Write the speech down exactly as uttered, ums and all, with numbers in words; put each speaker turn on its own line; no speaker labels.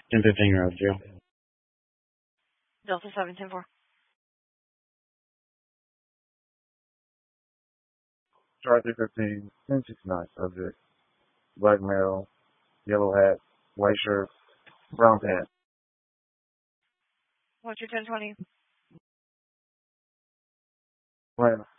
ten fifteen year old jail.
Delta seven ten four.
Charlie three fifteen, ten sixty-nine subject. Black male, yellow hat, white shirt, brown pants.
What's your ten twenty?
Plan.